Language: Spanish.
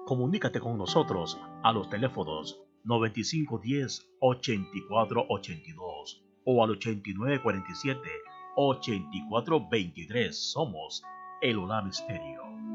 Comunícate con nosotros a los teléfonos 9510-8482 o al 8947-8423. Somos El Hogar Misterio.